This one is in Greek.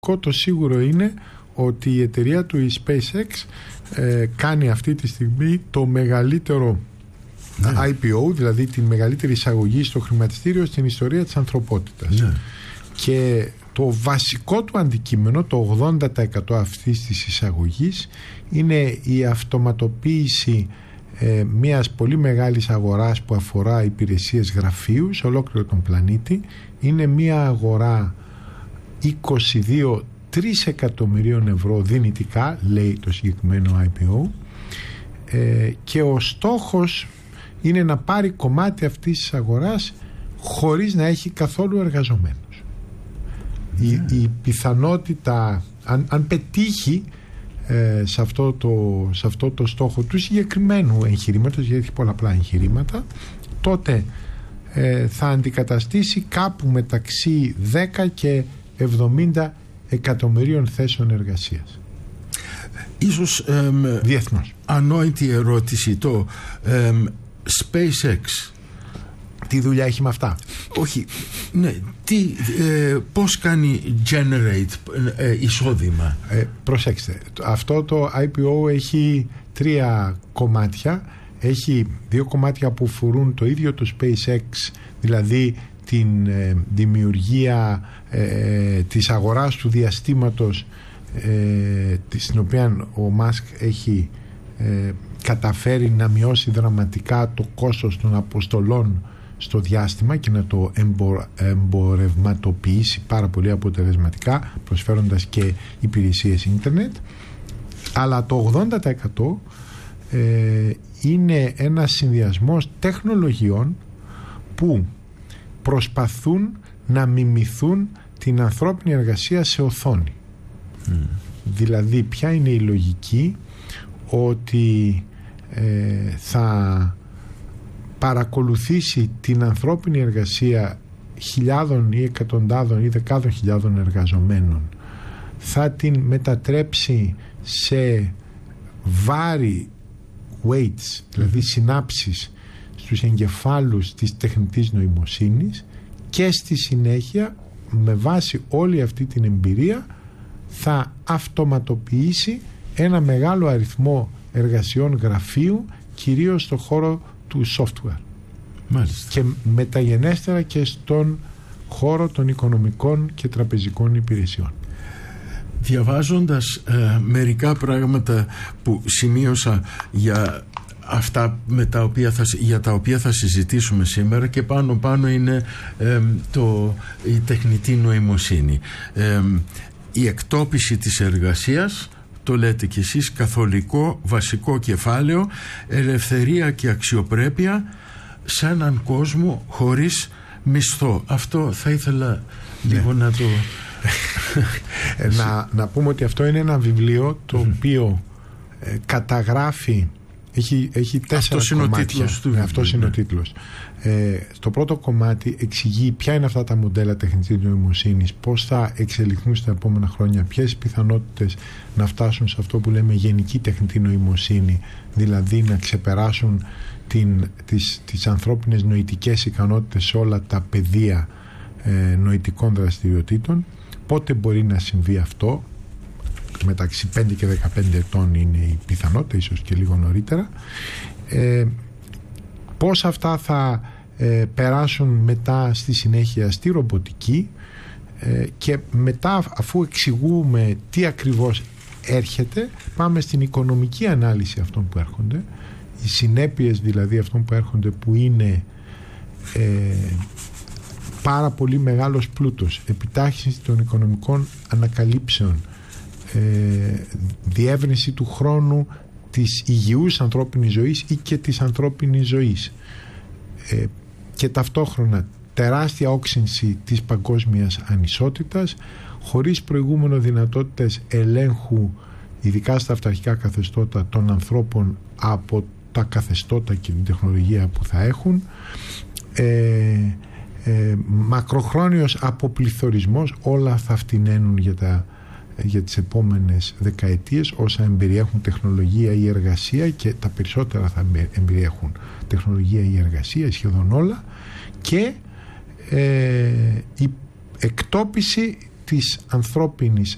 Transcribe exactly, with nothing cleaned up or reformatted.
Το σίγουρο είναι ότι η εταιρεία του, η SpaceX, ε, κάνει αυτή τη στιγμή το μεγαλύτερο ναι. άι πι ο, δηλαδή τη μεγαλύτερη εισαγωγή στο χρηματιστήριο στην ιστορία της ανθρωπότητας. Ναι. Και το βασικό του αντικείμενο, το ογδόντα τοις εκατό αυτής της εισαγωγής, είναι η αυτοματοποίηση ε, μιας πολύ μεγάλης αγοράς που αφορά υπηρεσίες γραφείου σε ολόκληρο τον πλανήτη. Είναι μια αγορά είκοσι δύο τρισεκατομμυρίων ευρώ δυνητικά, λέει το συγκεκριμένο άι πι ο, ε, και ο στόχος είναι να πάρει κομμάτι αυτής της αγοράς χωρίς να έχει καθόλου εργαζομένους. Yeah. Η, η πιθανότητα, αν, αν πετύχει ε, σε, αυτό το, σε αυτό το στόχο του συγκεκριμένου εγχειρήματος, γιατί έχει πολλαπλά εγχειρήματα, τότε ε, θα αντικαταστήσει κάπου μεταξύ δέκα και εβδομήντα εκατομμυρίων θέσεων εργασίας. Ίσως εμ, διεθνώς. Ανόητη ερώτηση, το εμ, SpaceX τι δουλειά έχει με αυτά? Όχι, ναι, τι, ε, πώς κάνει generate ε, εισόδημα? Ε, προσέξτε, αυτό το άι πι ο έχει τρία κομμάτια. Έχει δύο κομμάτια που φορούν το ίδιο το SpaceX, δηλαδή την ε, δημιουργία ε, της αγοράς του διαστήματος, ε, στην οποία ο Μάσκ έχει ε, καταφέρει να μειώσει δραματικά το κόστος των αποστολών στο διάστημα και να το εμπο, εμπορευματοποιήσει πάρα πολύ αποτελεσματικά, προσφέροντας και υπηρεσίες ίντερνετ. Αλλά το ογδόντα τοις εκατό ε, είναι ένας συνδυασμός τεχνολογιών που προσπαθούν να μιμηθούν την ανθρώπινη εργασία σε οθόνη. Mm. Δηλαδή, ποια είναι η λογική? Ότι ε, θα παρακολουθήσει την ανθρώπινη εργασία χιλιάδων ή εκατοντάδων ή δεκάδων χιλιάδων εργαζομένων, θα την μετατρέψει σε βάρη, weights, δηλαδή mm. συνάψεις στους εγκεφάλους της τεχνητής νοημοσύνης, και στη συνέχεια, με βάση όλη αυτή την εμπειρία, θα αυτοματοποιήσει ένα μεγάλο αριθμό εργασιών γραφείου, κυρίως στον χώρο του software. Μάλιστα. Και μεταγενέστερα και στον χώρο των οικονομικών και τραπεζικών υπηρεσιών. Διαβάζοντας ε, μερικά πράγματα που σημείωσα για αυτά με τα οποία θα, για τα οποία θα συζητήσουμε σήμερα, και πάνω πάνω είναι ε, το, η τεχνητή νοημοσύνη, ε, η εκτόπιση της εργασίας, το λέτε κι εσείς, καθολικό βασικό κεφάλαιο, ελευθερία και αξιοπρέπεια σε έναν κόσμο χωρίς μισθό. Αυτό θα ήθελα ναι. λίγο να το να, να πούμε ότι αυτό είναι ένα βιβλίο το οποίο ε, καταγράφει, έχει, έχει τέσσερα αυτός κομμάτια. Είναι ναι, αυτός είναι ο τίτλος. Ε, στο πρώτο κομμάτι εξηγεί ποια είναι αυτά τα μοντέλα τεχνητής νοημοσύνης, πώς θα εξελιχθούν στα επόμενα χρόνια, ποιες πιθανότητες να φτάσουν σε αυτό που λέμε γενική τεχνητή νοημοσύνη, δηλαδή να ξεπεράσουν την, τις, τις ανθρώπινες νοητικές ικανότητες σε όλα τα πεδία ε, νοητικών δραστηριοτήτων. Πότε μπορεί να συμβεί αυτό? Μεταξύ πέντε και δεκαπέντε ετών είναι η πιθανότητα, ίσως και λίγο νωρίτερα. ε, Πώς αυτά θα ε, περάσουν μετά στη συνέχεια στη ρομποτική, ε, και μετά, αφού εξηγούμε τι ακριβώς έρχεται, πάμε στην οικονομική ανάλυση αυτών που έρχονται, οι συνέπειες δηλαδή αυτών που έρχονται, που είναι ε, πάρα πολύ μεγάλος πλούτος, επιτάχυνση των οικονομικών ανακαλύψεων, ε, διεύρυνση του χρόνου της υγιούς ανθρώπινης ζωής ή και της ανθρώπινης ζωής, ε, και ταυτόχρονα τεράστια όξυνση της παγκόσμιας ανισότητας, χωρίς προηγούμενο δυνατότητες ελέγχου, ειδικά στα αυταρχικά καθεστώτα, των ανθρώπων από τα καθεστώτα και την τεχνολογία που θα έχουν, ε, ε, μακροχρόνιος αποπληθωρισμός. Όλα θα φτηνένουν για τα για τις επόμενες δεκαετίες, όσα εμπεριέχουν τεχνολογία ή εργασία, και τα περισσότερα θα εμπεριέχουν τεχνολογία ή εργασία, σχεδόν όλα, και ε, η εκτόπιση της ανθρώπινης